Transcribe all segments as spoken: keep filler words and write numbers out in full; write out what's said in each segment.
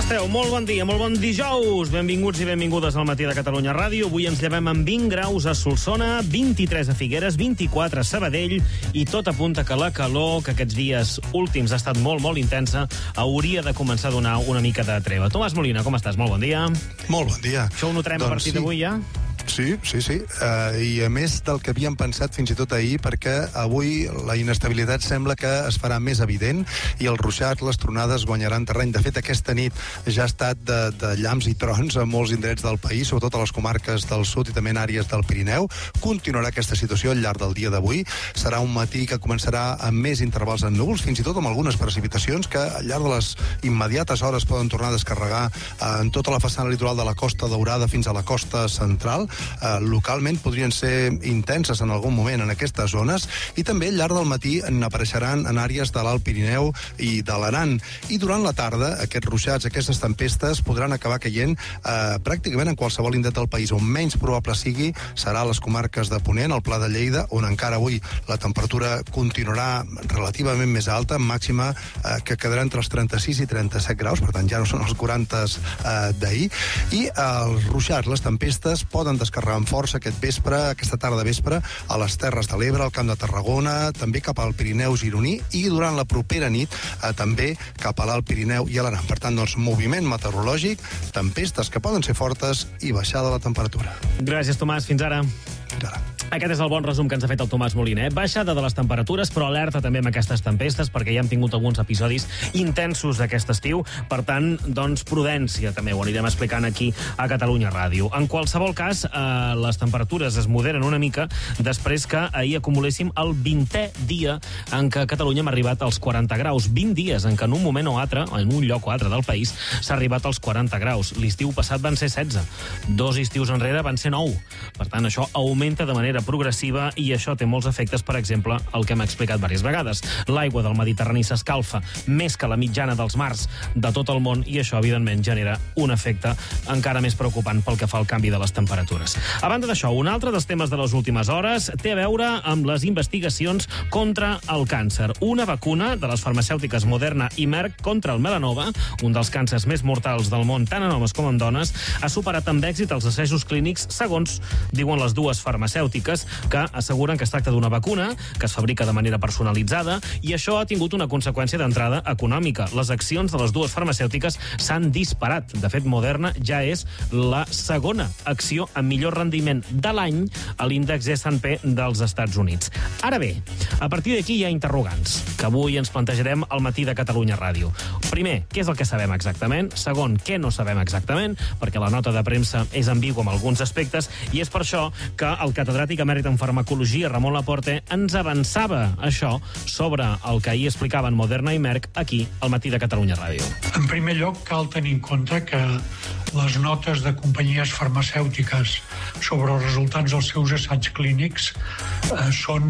esteu? Molt bon dia, molt bon dijous. Benvinguts i benvingudes al Matí de Catalunya Ràdio. Avui ens llevem amb vint graus a Solsona, vint-i-tres a Figueres, vint-i-quatre a Sabadell, i tot apunta que la calor, que aquests dies últims ha estat molt, molt intensa, hauria de començar a donar una mica de treva. Tomàs Molina, com estàs? Molt bon dia. Molt bon dia. Això ho notarem doncs a partir sí. d'avui ja? Sí, sí, sí. Uh, I a més del que havíem pensat fins i tot ahir, perquè avui la inestabilitat sembla que es farà més evident i els ruixats, les tronades guanyaran terreny. De fet, aquesta nit ja ha estat de, de llamps i trons a molts indrets del país, sobretot a les comarques del sud i també en àrees del Pirineu. Continuarà aquesta situació al llarg del dia d'avui. Serà un matí que començarà amb més intervals en núvols, fins i tot amb algunes precipitacions que al llarg de les immediates hores poden tornar a descarregar uh, en tota la façana litoral de la Costa Daurada fins a la costa central. Uh, localment podrien ser intenses en algun moment en aquestes zones, i també al llarg del matí n'apareixeran en àrees de l'Alt Pirineu i de l'Aran, i durant la tarda aquests ruixats, aquestes tempestes podran acabar caient uh, pràcticament en qualsevol indret del país. On menys probable sigui serà a les comarques de Ponent, al Pla de Lleida, on encara avui la temperatura continuarà relativament més alta, màxima uh, que quedarà entre els trenta-sis i trenta-set graus, per tant ja no són els quaranta uh, d'ahir, i uh, els ruixats, les tempestes poden descarregar amb força aquest vespre, aquesta tarda de vespre, a les Terres de l'Ebre, al Camp de Tarragona, també cap al Pirineu gironí, i durant la propera nit eh, també cap a l'Alt Pirineu i a l'Aran. Per tant, doncs, moviment meteorològic, tempestes que poden ser fortes i baixada de la temperatura. Gràcies, Tomàs. Fins ara. Fins ara. Aquest és el bon resum que ens ha fet el Tomàs Molina. Eh? Baixada de les temperatures, però alerta també amb aquestes tempestes, perquè ja hem tingut alguns episodis intensos aquest estiu. Per tant, doncs, prudència, també ho anirem explicant aquí a Catalunya Ràdio. En qualsevol cas, eh, les temperatures es moderen una mica després que ahir acumuléssim el vintè dia en què a Catalunya hem arribat als quaranta graus. vint dies en què en un moment o altre, en un lloc o altre del país, s'ha arribat als quaranta graus. L'estiu passat van ser setze. Dos estius enrere van ser nou. Per tant, això augmenta de manera progressiva, i això té molts efectes. Per exemple, el que hem explicat diverses vegades. L'aigua del Mediterrani s'escalfa més que la mitjana dels mars de tot el món, i això, evidentment, genera un efecte encara més preocupant pel que fa al canvi de les temperatures. A banda d'això, un altre dels temes de les últimes hores té a veure amb les investigacions contra el càncer. Una vacuna de les farmacèutiques Moderna i Merck contra el melanoma, un dels càncers més mortals del món, tant en homes com en dones, ha superat amb èxit els assajos clínics, segons diuen les dues farmacèutiques, que asseguren que es tracta d'una vacuna que es fabrica de manera personalitzada, i això ha tingut una conseqüència d'entrada econòmica. Les accions de les dues farmacèutiques s'han disparat. De fet, Moderna ja és la segona acció amb millor rendiment de l'any a l'índex esse and pe dels Estats Units. Ara bé, a partir d'aquí hi ha interrogants que avui ens plantejarem al Matí de Catalunya Ràdio. Primer, què és el que sabem exactament? Segon, què no sabem exactament? Perquè la nota de premsa és ambigua en alguns aspectes, i és per això que el catedràtic emèrit en farmacologia, Ramon Laporte, ens avançava això sobre el que ahir explicaven Moderna i Merck aquí al Matí de Catalunya Ràdio. En primer lloc, cal tenir en compte que les notes de companyies farmacèutiques sobre els resultats dels seus assaigs clínics eh, són,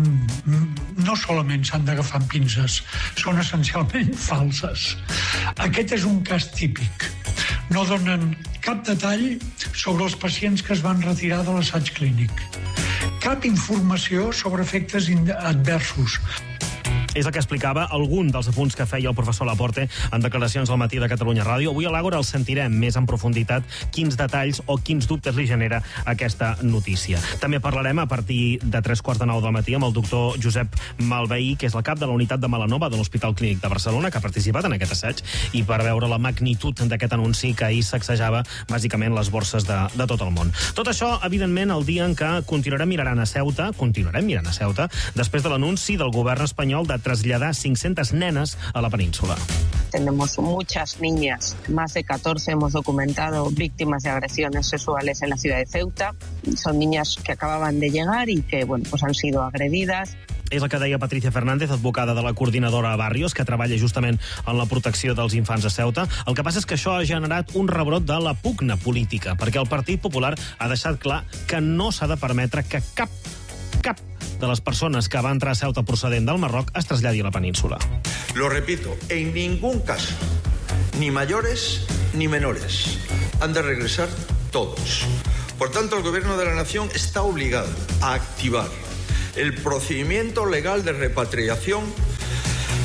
no solament s'han d'agafar amb pinces, són essencialment falses. Aquest és un cas típic. No donen cap detall sobre els pacients que es van retirar de l'assaig clínic. Cap informació sobre efectes adversos. És el que explicava algun dels apunts que feia el professor Laporte en declaracions al Matí de Catalunya Ràdio. Avui a l'Àgora el sentirem més en profunditat quins detalls o quins dubtes li genera aquesta notícia. També parlarem a partir de tres quarts de nou del matí amb el doctor Josep Malveí, que és el cap de la unitat de melanoma de l'Hospital Clínic de Barcelona, que ha participat en aquest assaig, i per veure la magnitud d'aquest anunci que ahir sacsejava bàsicament les borses de, de tot el món. Tot això, evidentment, el dia en què continuarem mirant a Ceuta, continuarem mirant a Ceuta, després de l'anunci del govern espanyol de traslladar cinc-centes nenes a la península. Tenemos muchas niñas, más de catorce hemos documentado víctimas de agresiones sexuales en la ciudad de Ceuta. Son niñas que acababan de llegar y que, bueno, pues han sido agredidas. És el que deia Patricia Fernández, advocada de la coordinadora Barrios, que treballa justament en la protecció dels infants a Ceuta. El que passa és que això ha generat un rebrot de la pugna política, perquè el Partit Popular ha deixat clar que no s'ha de permetre que cap, cap de les persones que va entrar a Ceuta procedent del Marroc es traslladi a la península. Lo repito, en ningún caso, ni mayores ni menores, han de regresar todos. Por tanto, el Gobierno de la Nación está obligado a activar el procedimiento legal de repatriación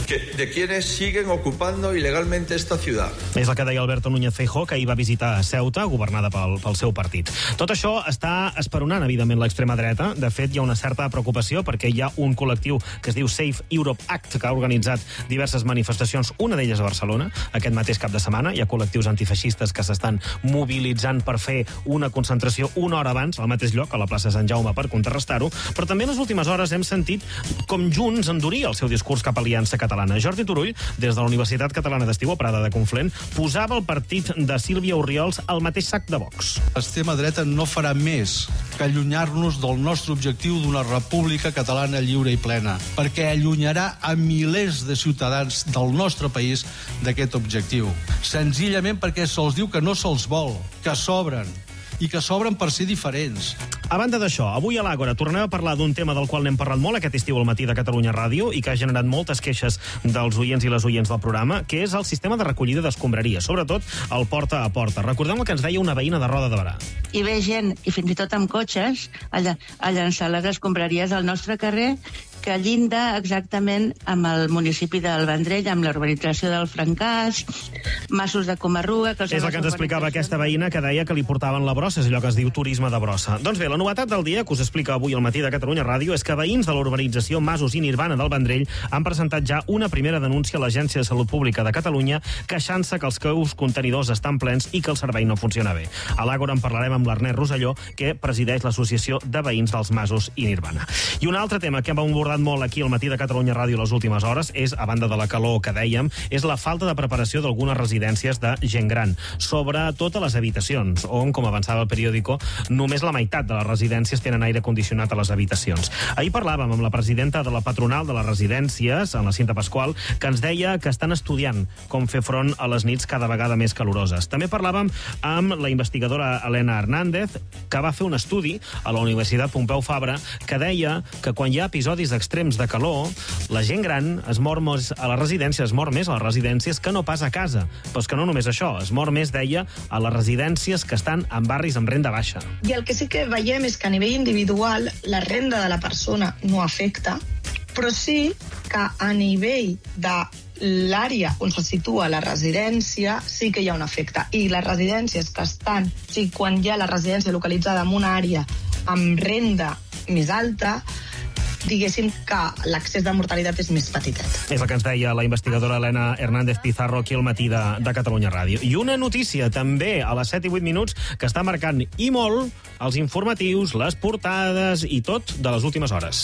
que, de quienes siguen ocupando ilegalmente esta ciudad. És el que deia Alberto Núñez Feijóo, que ahir va visitar Ceuta, governada pel, pel seu partit. Tot això està esperonant, evidentment, l'extrema dreta. De fet, hi ha una certa preocupació perquè hi ha un col·lectiu que es diu Safe Europe Act, que ha organitzat diverses manifestacions, una d'elles a Barcelona, aquest mateix cap de setmana. Hi ha col·lectius antifeixistes que s'estan mobilitzant per fer una concentració una hora abans, al mateix lloc, a la plaça Sant Jaume, per contrarrestar-ho. Però també en les últimes hores hem sentit com Junts enduria el seu discurs cap a Aliança Catalana. Jordi Turull, des de la Universitat Catalana d'Estiu a Prada de Conflent, posava el partit de Sílvia Orriols al mateix sac de Vox. L'extrema dreta no farà més que allunyar-nos del nostre objectiu d'una república catalana lliure i plena, perquè allunyarà a milers de ciutadans del nostre país d'aquest objectiu. Senzillament perquè se'ls diu que no se'ls vol, que sobren, i que s'obren per ser diferents. A banda d'això, avui a l'Àgora tornem a parlar d'un tema del qual n'hem parlat molt aquest estiu al matí de Catalunya Ràdio i que ha generat moltes queixes dels oients i les oients del programa, que és el sistema de recollida d'escombraria, sobretot el porta a porta. Recordem el que ens deia una veïna de Roda de Berà. Hi ve gent, i fins i tot amb cotxes, a, a llançar les escombraries al nostre carrer, que llinda exactament amb el municipi del Vendrell, amb la urbanització del Francàs, Masos de Comarruga... Que és el que ens explicava aquesta veïna, que deia que li portaven la brossa, és allò que es diu turisme de brossa. Doncs bé, la novetat del dia, que us explica avui al matí de Catalunya Ràdio, és que veïns de la urbanització Masos i Nirvana del Vendrell han presentat ja una primera denúncia a l'Agència de Salut Pública de Catalunya, queixant-se que els seus contenidors estan plens i que el servei no funciona bé. A l'Àgora en parlarem amb l'Ernest Roselló, que presideix l'Associació de Veïns dels Masos i Nirvana. I un altre tema que hem abordat molt aquí al matí de Catalunya Ràdio les últimes hores és, a banda de la calor que dèiem, és la falta de preparació d'algunes residències de gent gran, sobretot a les habitacions, on, com avançava el periòdico, només la meitat de les residències tenen aire condicionat a les habitacions. Ahir parlàvem amb la presidenta de la patronal de les residències, en la Cinta Pasqual, que ens deia que estan estudiant com fer front a les nits cada vegada més caloroses. També parlàvem amb la investigadora Elena Hernández, que va fer un estudi a la Universitat Pompeu Fabra, que deia que quan hi ha episodis extrems de calor, la gent gran es mor més a les residències, es mor més a les residències que no pas a casa. Però és que no només això, es mor més, deia, a les residències que estan en barris amb renda baixa. I el que sí que veiem és que a nivell individual la renda de la persona no afecta, però sí que a nivell de l'àrea on se situa la residència sí que hi ha un efecte. I les residències que estan, o sigui, quan hi ha la residència localitzada en una àrea amb renda més alta, diguéssim que l'accés de mortalitat és més petitet. És el que ens deia la investigadora Elena Hernández Pizarro aquí al matí de, de Catalunya Ràdio. I una notícia també a les set i vuit minuts que està marcant i molt els informatius, les portades i tot de les últimes hores.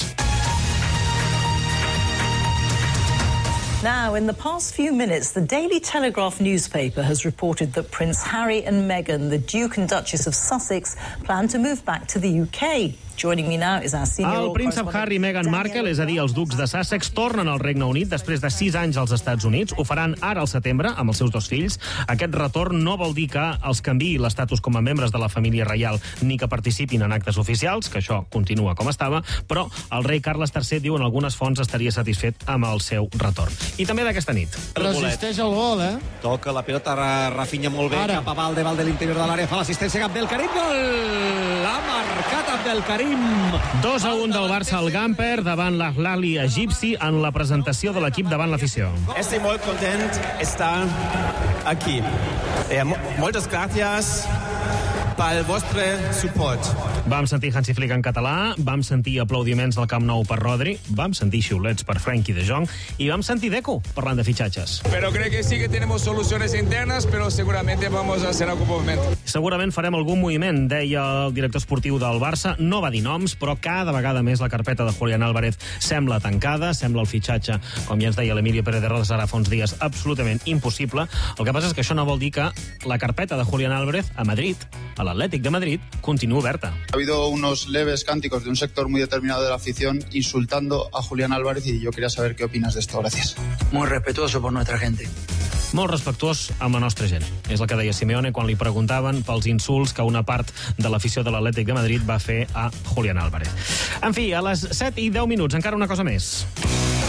Now, in the past few minutes, the Daily Telegraph newspaper has reported that Prince Harry and Meghan, the Duke and Duchess of Sussex, plan to move back to the U K. Joining me now is our senior El príncep Harry i Meghan Markle, és a dir, els ducs de Sussex, tornen al Regne Unit després de sis anys als Estats Units. Ho faran ara al setembre amb els seus dos fills. Aquest retorn no vol dir que els canviï l'estatus com a membres de la família reial ni que participin en actes oficials, que això continua com estava, però el rei Carles tercer diu en algunes fonts estaria satisfet amb el seu retorn. I també d'aquesta nit. Resisteix el gol, eh? Toca la pilota, Rafinha molt bé, Ara. cap a Valde, Valde l'interior de l'àrea, fa l'assistència Abdelkarim, gol! Ha marcat Abdelkarim! dos a un del Barça al Gamper davant l'Ahlali egipci en la presentació de l'equip davant l'afició. Estic molt content d'estar aquí. Eh, moltes gràcies pel vostre suport. Vam sentir Hansi Flick en català, vam sentir aplaudiments del Camp Nou per Rodri, vam sentir xiulets per Frenkie de Jong i vam sentir Deco parlant de fitxatges. Pero creo que sí que tenemos soluciones internas, pero seguramente vamos a hacer algún movimiento. Segurament farem algun moviment, deia el director esportiu del Barça. No va dir noms, però cada vegada més la carpeta de Julián Álvarez sembla tancada, sembla el fitxatge, com ja ens deia l'Emilio Pérez de Rodas ara fa uns dies, absolutament impossible. El que passa és que això no vol dir que la carpeta de Julián Álvarez a Madrid, a l'Atlètic de Madrid, continua oberta. Ha habido unos leves cánticos de un sector muy determinado de la afición insultando a Julián Álvarez y yo quería saber qué opinas de esto. Gracias. Muy respetuoso por nuestra gente. Molt respectuós amb la nostra gent. És el que deia Simeone quan li preguntaven pels insults que una part de l'afició de l'Atlètic de Madrid va fer a Julián Álvarez. En fi, a les set i deu minuts, encara una cosa més.